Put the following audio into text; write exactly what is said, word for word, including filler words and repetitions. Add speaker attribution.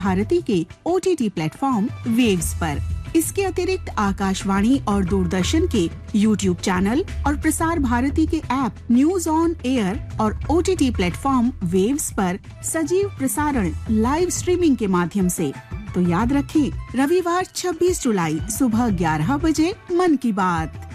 Speaker 1: भारती के O T T platform waves पर। इसके अतिरिक्त आकाशवाणी और दूरदर्शन के यूट्यूब चैनल और प्रसार भारती के ऐप न्यूज ऑन एयर और O T T platform waves पर सजीव प्रसारण लाइव स्ट्रीमिंग के माध्यम से। तो याद रखें, रविवार छब्बीस जुलाई सुबह ग्यारह बजे मन की बात।